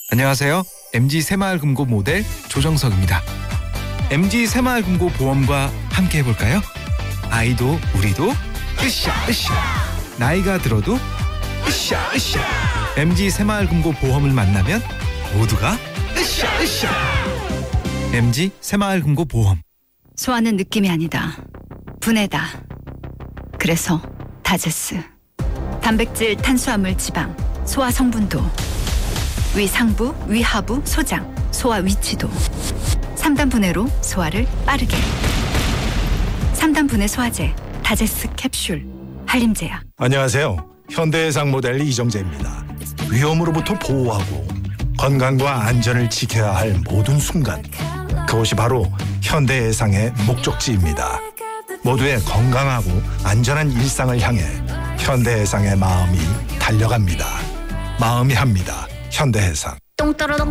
안녕하세요. MG 새마을금고 모델 조정석입니다. MG 새마을금고 보험과 함께 해볼까요? 아이도 우리도 으쌰 으쌰, 나이가 들어도 으쌰 으쌰. MG 새마을금고 보험을 만나면 모두가 으쌰 으쌰. MG 새마을금고 보험. 소화는 느낌이 아니다. 분해다. 그래서 다제스. 단백질, 탄수화물, 지방, 소화 성분도, 위 상부, 위 하부, 소장, 소화 위치도 3단 분해로 소화를 빠르게. 3단 분해 소화제 다제스 캡슐 한림제약. 안녕하세요. 현대해상 모델 이정재입니다. 위험으로부터 보호하고 건강과 안전을 지켜야 할 모든 순간, 그것이 바로 현대해상의 목적지입니다. 모두의 건강하고 안전한 일상을 향해 현대해상의 마음이 달려갑니다. 마음이 합니다. 현대해상.